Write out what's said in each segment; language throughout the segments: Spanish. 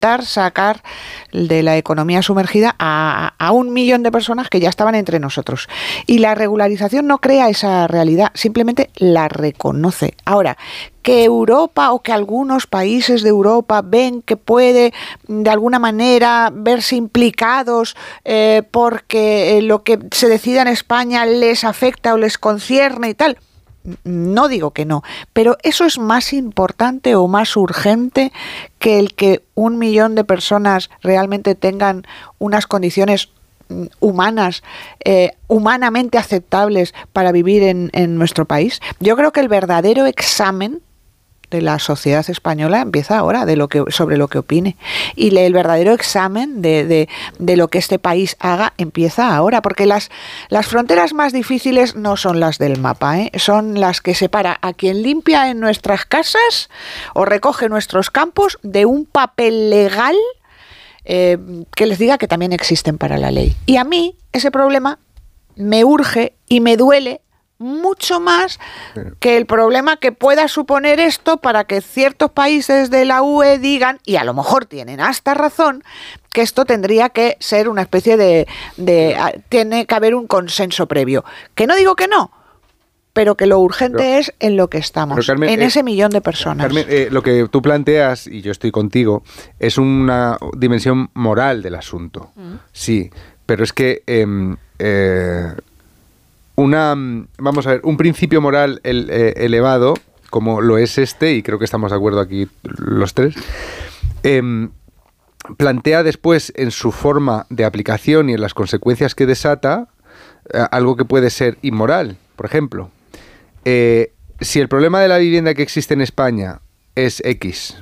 intentar sacar de la economía sumergida a 1 millón de personas que ya estaban entre nosotros. Y la regularización no crea esa realidad, simplemente la reconoce. Ahora, que Europa o que algunos países de Europa ven que puede de alguna manera verse implicados porque lo que se decida en España les afecta o les concierne y tal, no digo que no, pero eso es más importante o más urgente que el que 1 millón de personas realmente tengan unas condiciones humanas, humanamente aceptables para vivir en nuestro país. Yo creo que el verdadero examen de la sociedad española empieza ahora, sobre lo que opine. Y el verdadero examen de lo que este país haga empieza ahora, porque las fronteras más difíciles no son las del mapa, son las que separa a quien limpia en nuestras casas o recoge nuestros campos de un papel legal que les diga que también existen para la ley. Y a mí ese problema me urge y me duele mucho más que el problema que pueda suponer esto para que ciertos países de la UE digan, y a lo mejor tienen hasta razón, que esto tendría que ser una especie tiene que haber un consenso previo. Que no digo que no, pero que lo urgente es en lo que estamos, Carmen, en ese millón de personas. Carmen, lo que tú planteas, y yo estoy contigo, es una dimensión moral del asunto. Sí, pero es que vamos a ver, un principio moral elevado, como lo es este, y creo que estamos de acuerdo aquí los tres, plantea después en su forma de aplicación y en las consecuencias que desata algo que puede ser inmoral. Por ejemplo, si el problema de la vivienda que existe en España es X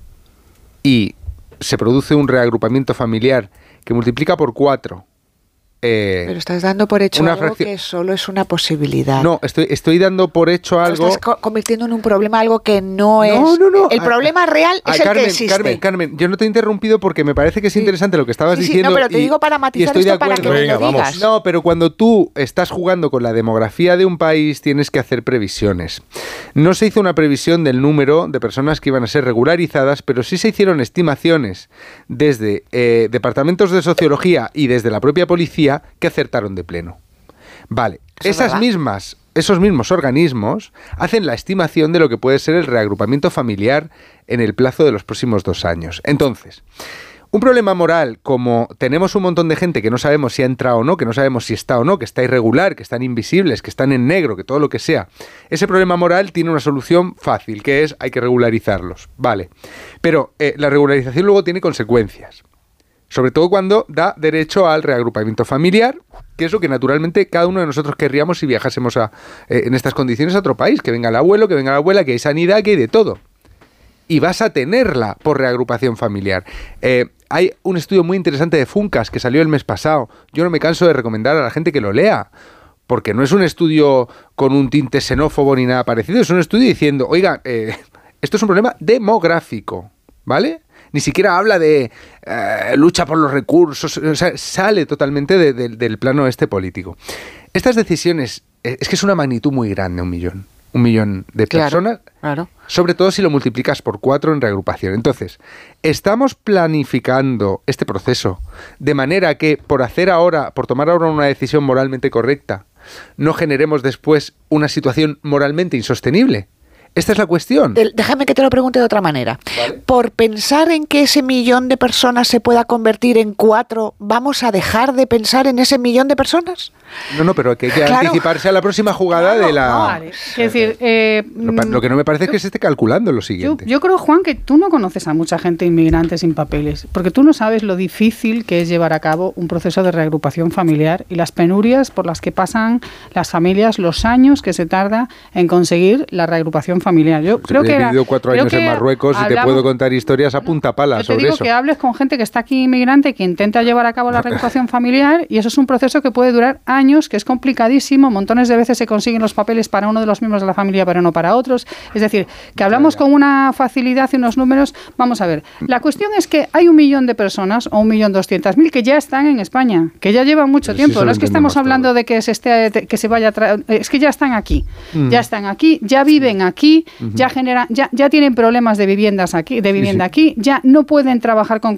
y se produce un reagrupamiento familiar que multiplica por 4, pero estás dando por hecho algo que solo es una posibilidad. No, estoy dando por hecho algo. Estás convirtiendo en un problema algo que no es. No. El problema real es el que existe. Carmen, yo no te he interrumpido porque me parece que es interesante lo que estabas diciendo. No, pero te digo para matizar esto para que me lo digas. No, pero cuando tú estás jugando con la demografía de un país tienes que hacer previsiones. No se hizo una previsión del número de personas que iban a ser regularizadas, pero sí se hicieron estimaciones desde departamentos de sociología y desde la propia policía que acertaron de pleno. Vale, esos mismos organismos hacen la estimación de lo que puede ser el reagrupamiento familiar en el plazo de los próximos 2 años. Entonces, un problema moral como tenemos un montón de gente que no sabemos si ha entrado o no, que no sabemos si está o no, que está irregular, que están invisibles, que están en negro, que todo lo que sea, ese problema moral tiene una solución fácil, que es hay que regularizarlos. Vale, pero la regularización luego tiene consecuencias. Sobre todo cuando da derecho al reagrupamiento familiar, que es lo que naturalmente cada uno de nosotros querríamos si viajásemos en estas condiciones a otro país, que venga el abuelo, que venga la abuela, que hay sanidad, que hay de todo. Y vas a tenerla por reagrupación familiar. Hay un estudio muy interesante de Funcas que salió el mes pasado. Yo no me canso de recomendar a la gente que lo lea, porque no es un estudio con un tinte xenófobo ni nada parecido, es un estudio diciendo, oiga, esto es un problema demográfico, ¿vale? Ni siquiera habla de lucha por los recursos, o sea, sale totalmente del plano político. Estas decisiones, es que es una magnitud muy grande, 1 millón de personas, claro. Sobre todo si lo multiplicas por 4 en reagrupación. Entonces, estamos planificando este proceso de manera que por tomar ahora una decisión moralmente correcta, no generemos después una situación moralmente insostenible. Esta es la cuestión. Déjame que te lo pregunte de otra manera. ¿Vale? Por pensar en que ese 1 millón de personas se pueda convertir en 4, ¿vamos a dejar de pensar en ese 1 millón de personas? No, pero hay que anticiparse a la próxima jugada de la... No, vale. Es decir, lo que no me parece es que se esté calculando lo siguiente. Yo creo, Juan, que tú no conoces a mucha gente inmigrante sin papeles, porque tú no sabes lo difícil que es llevar a cabo un proceso de reagrupación familiar y las penurias por las que pasan las familias, los años que se tarda en conseguir la reagrupación familiar. Yo creo que he vivido 4 años en Marruecos y te puedo contar historias a punta pala sobre eso. Yo te digo que hables con gente que está aquí inmigrante, que intenta llevar a cabo la reagrupación familiar, y eso es un proceso que puede durar años, que es complicadísimo. Montones de veces se consiguen los papeles para uno de los miembros de la familia, pero no para otros. Es decir, que hablamos con una facilidad y unos números. Vamos a ver, la cuestión es que hay 1 millón de personas, o 1.200.000, que ya están en España, que ya llevan mucho tiempo. No es que estamos hablando de que se vaya es que ya están aquí. Ya están aquí, ya viven aquí, aquí, ya tienen problemas de vivienda aquí, ya no pueden trabajar con